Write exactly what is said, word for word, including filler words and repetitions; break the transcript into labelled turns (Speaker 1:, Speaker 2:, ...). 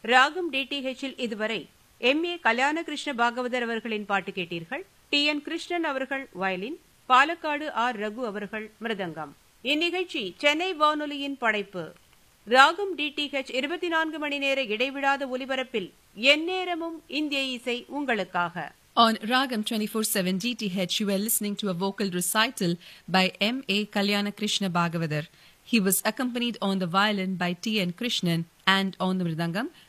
Speaker 1: ராகம் டிடிஹெச்சில் இதுவரை M A கல்யாண கிருஷ்ண பாகவதர் அவர்களின் பாட்டு கேட்டீர்கள். டி என் கிருஷ்ணன் அவர்கள் வயலின், பாலக்காடு ஆர் ரகு அவர்கள் மிருதங்கம். இந்நிகழ்ச்சி சென்னை வானொலியின் படைப்பு. ராகம் டிடிஹெச் இருபத்தி நான்கு மணி நேர இடைவிடாத ஒலிபரப்பில் எந்நேரமும் இந்திய இசை உங்களுக்காக.
Speaker 2: On Ragam twenty-four seven D T H, you were listening to a vocal recital by M A Kalyana Krishna Bhagavathar. He was accompanied on the violin by T N Krishnan and on the mridangam